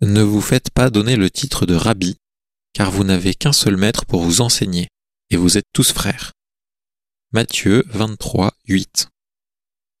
Ne vous faites pas donner le titre de rabbi, car vous n'avez qu'un seul maître pour vous enseigner, et vous êtes tous frères. Matthieu 23, 8.